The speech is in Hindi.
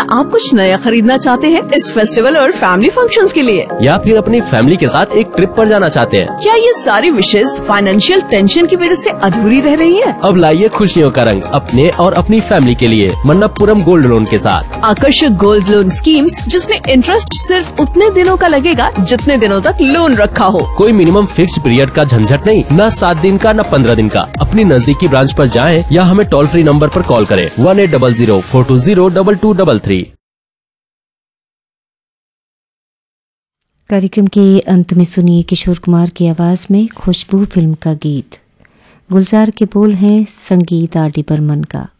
आप कुछ नया खरीदना चाहते हैं इस फेस्टिवल और फैमिली फंक्शंस के लिए? या फिर अपनी फैमिली के साथ एक ट्रिप पर जाना चाहते हैं? क्या ये सारी विशेष फाइनेंशियल टेंशन की वजह से अधूरी रह रही है? अब लाइए खुशियों का रंग अपने और अपनी फैमिली के लिए मन्नप्पुरम गोल्ड लोन के साथ। आकर्षक गोल्ड लोन स्कीम्स जिसमें इंटरेस्ट सिर्फ उतने दिनों का लगेगा जितने दिनों तक लोन रखा हो। कोई मिनिमम फिक्स्ड पीरियड का झंझट नहीं, न 7 दिन का न 15 दिन का। अपनी नजदीकी ब्रांच पर जाएं या हमें टोल फ्री नंबर पर कॉल करें 1800-420-2233। कार्यक्रम के अंत में सुनिए किशोर कुमार की आवाज में खुशबू फिल्म का गीत। गुलजार के बोल हैं संगीत आर डी बर्मन का।